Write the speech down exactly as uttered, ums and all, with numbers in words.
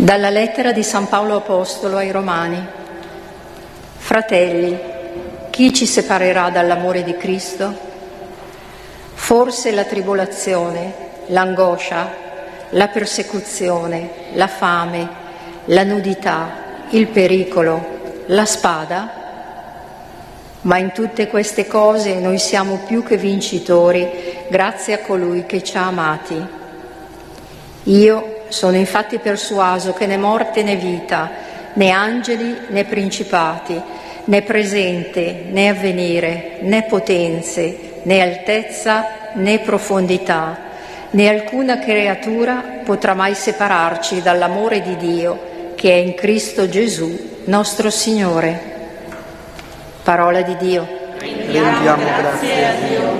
Dalla lettera di San Paolo Apostolo ai Romani. Fratelli, chi ci separerà dall'amore di Cristo? Forse la tribolazione, l'angoscia, la persecuzione, la fame, la nudità, il pericolo, la spada? Ma in tutte queste cose noi siamo più che vincitori grazie a colui che ci ha amati. Io sono infatti persuaso che né morte né vita, né angeli né principati, né presente né avvenire, né potenze, né altezza né profondità, né alcuna creatura potrà mai separarci dall'amore di Dio che è in Cristo Gesù, nostro Signore. Parola di Dio. Rendiamo grazie a Dio.